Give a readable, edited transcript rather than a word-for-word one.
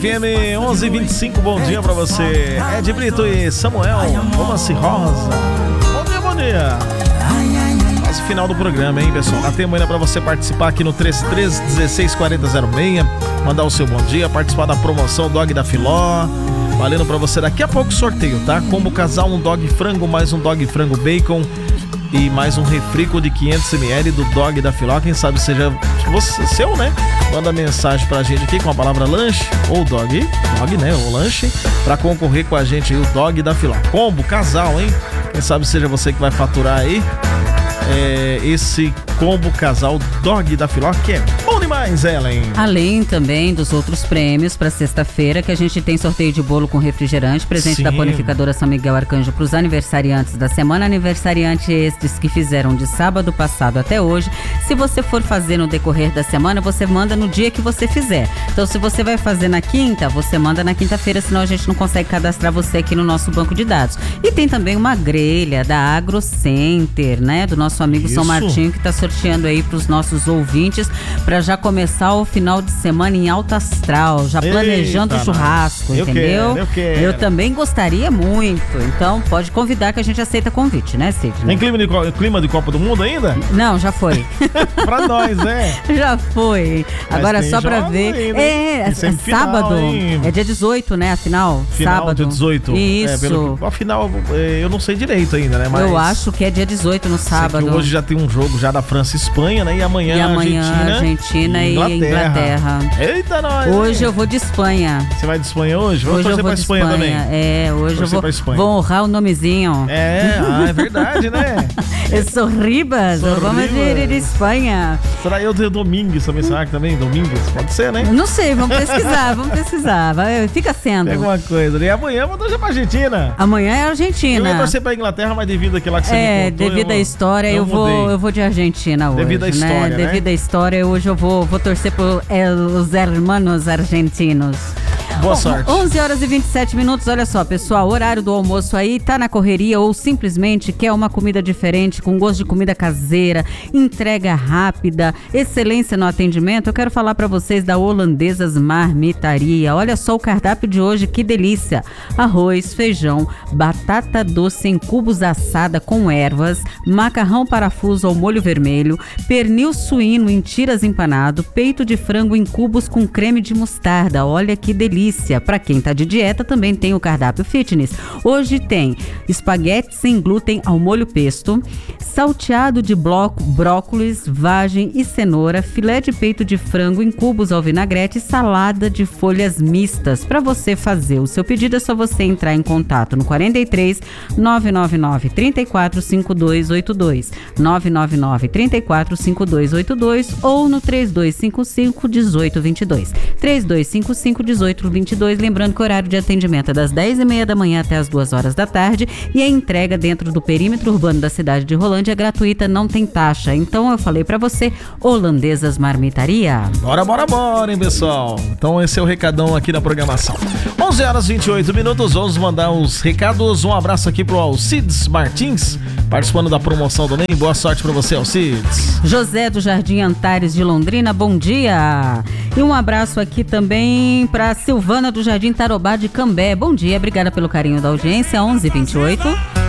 FM 11:25, bom dia pra você. Ed Brito e Samuel, Romance Rosa. Bom dia. Quase final do programa, hein, pessoal? Dá tempo ainda pra você participar aqui no 33164006, mandar o seu bom dia, participar da promoção Dog da Filó. Valendo pra você daqui a pouco sorteio, tá? Combo casal, um dog frango, mais um dog frango bacon e mais um refrico de 500ml do Dog da Filó. Quem sabe seja você, seu, né? Manda mensagem pra gente aqui com a palavra lanche ou dog, né? Ou lanche, pra concorrer com a gente aí o Dog da Filó. Combo, casal, hein? Quem sabe seja você que vai faturar aí esse combo casal Dog da Filó, que é bom demais, Ellen. Além também dos outros prêmios para sexta-feira, que a gente tem sorteio de bolo com refrigerante, presente Sim. da Panificadora São Miguel Arcanjo para os aniversariantes da semana. Aniversariantes estes que fizeram de sábado passado até hoje. Se você for fazer no decorrer da semana, você manda no dia que você fizer. Então, se você vai fazer na quinta, você manda na quinta-feira, senão a gente não consegue cadastrar você aqui no nosso banco de dados. E tem também uma grelha da AgroCenter, né? Do nosso amigo Isso. São Martinho, que está sorteando aí para os nossos ouvintes, para já começar o final de semana em alto astral, já planejando o churrasco, entendeu? Eu quero. Eu também gostaria muito. Então, pode convidar que a gente aceita convite, né, Sidney? Tem clima de Copa do Mundo ainda? Não, já foi. Pra nós, né? Já foi. Mas agora tem só pra jogos ver. ainda. É Tem semifinal, sábado. hein? É dia 18, né? A final sábado. Dia 18. Isso. Afinal, eu não sei direito ainda, né? Mas eu acho que é dia 18 no sábado. hoje já tem um jogo já da França e Espanha, né? E amanhã Argentina e Inglaterra. Eita, nós! Hoje eu vou de Espanha. Você vai de Espanha hoje? Vamos torcer pra Espanha também. Hoje eu vou honrar o nomezinho. É verdade, né? Eu sou Ribas, vamos de Espanha. Será eu de Domingues também? Será que também? Domingues? Pode ser, né? Não sei, vamos pesquisar. Fica sendo. Pega uma coisa. E amanhã eu vou torcer pra Argentina. Amanhã é Argentina. Eu ia torcer pra Inglaterra, mas devido àquilo que você me contou. Devido à história, eu vou de Argentina hoje. Devido à história, né? Devido à história, hoje eu vou torcer os hermanos argentinos. Boa sorte. 11h27, olha só, pessoal, horário do almoço aí, tá na correria ou simplesmente quer uma comida diferente, com gosto de comida caseira, entrega rápida, excelência no atendimento, eu quero falar pra vocês da Holandesas Marmitaria. Olha só o cardápio de hoje, que delícia! Arroz, feijão, batata doce em cubos assada com ervas, macarrão parafuso ao molho vermelho, pernil suíno em tiras empanado, peito de frango em cubos com creme de mostarda. Olha que delícia! Para quem tá de dieta, também tem o cardápio fitness. Hoje tem espaguete sem glúten ao molho pesto, salteado de brócolis, vagem e cenoura, filé de peito de frango em cubos ao vinagrete e salada de folhas mistas. Para você fazer o seu pedido, é só você entrar em contato no 43 999 34 5282, 999 34 5282 ou no 3255 1822, 3255 1822. Lembrando que o horário de atendimento é das 10h30 da manhã até as 2 horas da tarde e a entrega dentro do perímetro urbano da cidade de Rolândia é gratuita, não tem taxa. Então eu falei pra você, Holandesas Marmitaria. Bora, hein, pessoal? Então esse é o recadão aqui da programação. 11h28, vamos mandar os recados. Um abraço aqui pro Alcides Martins, participando da promoção também. Boa sorte pra você, Alcides. José do Jardim Antares de Londrina, bom dia. E um abraço aqui também pra Silvana do Jardim Tarobá de Cambé. Bom dia, obrigada pelo carinho da audiência. 11h28.